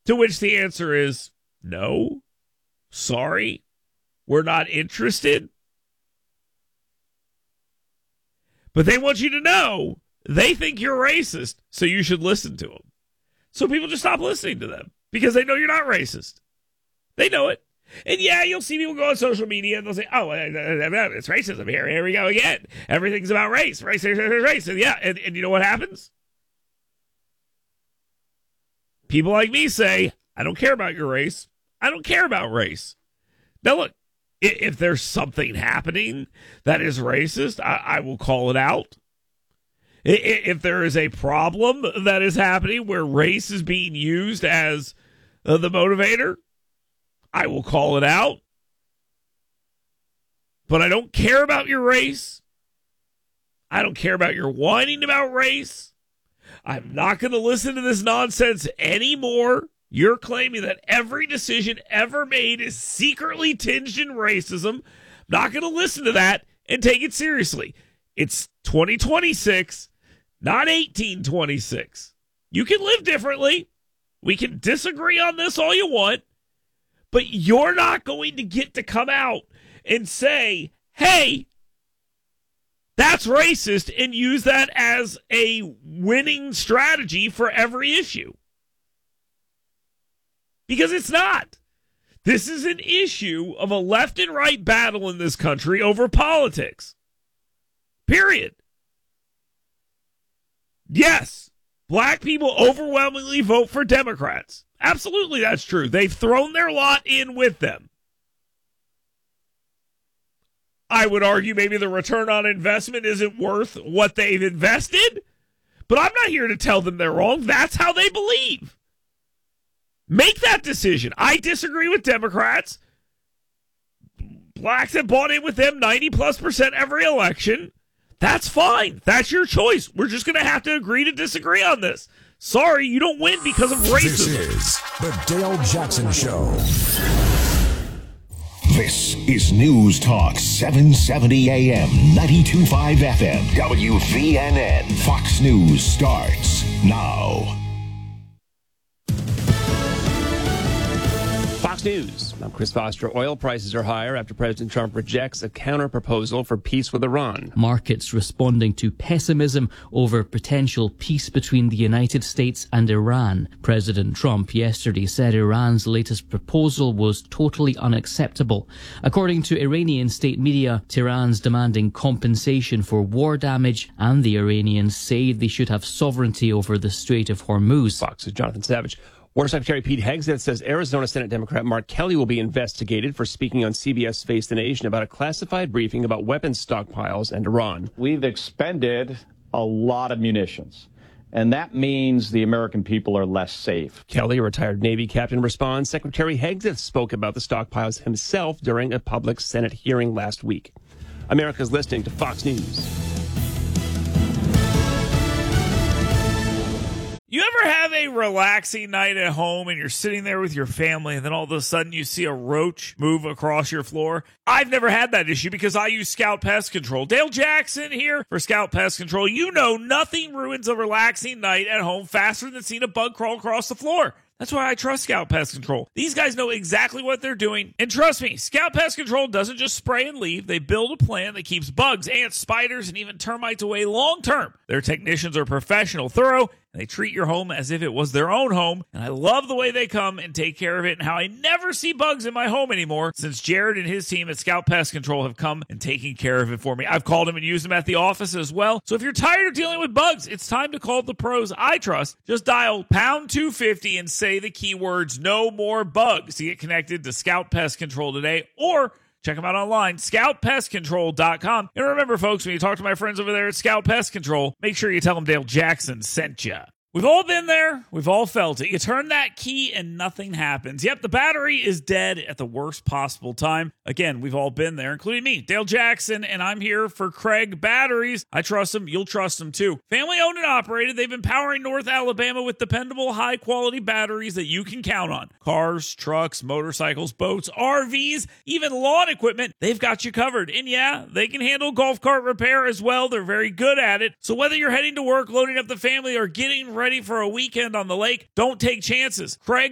To which the answer is no, sorry, we're not interested. But they want you to know they think you're racist, so you should listen to them. So people just stop listening to them because they know you're not racist. They know it. And yeah, you'll see people go on social media and they'll say, oh, it's racism here. Here we go again. Everything's about race. Race. And yeah, and you know what happens? People like me say, I don't care about your race. I don't care about race. Now look, if there's something happening that is racist, I will call it out. If there is a problem that is happening where race is being used as the motivator, I will call it out. But I don't care about your race. I don't care about your whining about race. I'm not going to listen to this nonsense anymore. You're claiming that every decision ever made is secretly tinged in racism. I'm not going to listen to that and take it seriously. It's 2026. Not 1826. You can live differently. We can disagree on this all you want, but you're not going to get to come out and say, hey, that's racist, and use that as a winning strategy for every issue. Because it's not. This is an issue of a left and right battle in this country over politics. Period. Yes, black people overwhelmingly vote for Democrats. Absolutely, that's true. They've thrown their lot in with them. I would argue maybe the return on investment isn't worth what they've invested, but I'm not here to tell them they're wrong. That's how they believe. Make that decision. I disagree with Democrats. Blacks have bought in with them 90+% every election. That's fine. That's your choice. We're just going to have to agree to disagree on this. Sorry, you don't win because of racism. This is the Dale Jackson Show. This is News Talk 770 AM, 92.5 FM, WVNN. Fox News starts now. Fox News. I'm Chris Foster. Oil prices are higher after President Trump rejects a counter-proposal for peace with Iran. Markets responding to pessimism over potential peace between the United States and Iran. President Trump yesterday said Iran's latest proposal was totally unacceptable. According to Iranian state media, Tehran's demanding compensation for war damage, and the Iranians say they should have sovereignty over the Strait of Hormuz. Fox's Jonathan Savage. War Secretary Pete Hegseth says Arizona Senate Democrat Mark Kelly will be investigated for speaking on CBS Face the Nation about a classified briefing about weapons stockpiles and Iran. We've expended a lot of munitions, and that means the American people are less safe. Kelly, a retired Navy captain, responds. Secretary Hegseth spoke about the stockpiles himself during a public Senate hearing last week. America's listening to Fox News. You ever have a relaxing night at home and you're sitting there with your family and then all of a sudden you see a roach move across your floor? I've never had that issue because I use Scout Pest Control. Dale Jackson here for Scout Pest Control. You know nothing ruins a relaxing night at home faster than seeing a bug crawl across the floor. That's why I trust Scout Pest Control. These guys know exactly what they're doing. And trust me, Scout Pest Control doesn't just spray and leave. They build a plan that keeps bugs, ants, spiders, and even termites away long term. Their technicians are professional, thorough, and they treat your home as if it was their own home. And I love the way they come and take care of it and how I never see bugs in my home anymore since Jared and his team at Scout Pest Control have come and taken care of it for me. I've called them and used them at the office as well. So if you're tired of dealing with bugs, it's time to call the pros I trust. Just dial pound 250 and say the keywords "no more bugs" to get connected to Scout Pest Control today, or check them out online, scoutpestcontrol.com. And remember, folks, when you talk to my friends over there at Scout Pest Control, make sure you tell them Dale Jackson sent you. We've all been there. We've all felt it. You turn that key and nothing happens. Yep, the battery is dead at the worst possible time. Again, we've all been there, including me, Dale Jackson, and I'm here for Craig Batteries. I trust them. You'll trust them, too. Family owned and operated. They've been powering North Alabama with dependable, high-quality batteries that you can count on. Cars, trucks, motorcycles, boats, RVs, even lawn equipment, they've got you covered. And yeah, they can handle golf cart repair as well. They're very good at it. So whether you're heading to work, loading up the family, or getting ready for a weekend on the lake, don't take chances. Craig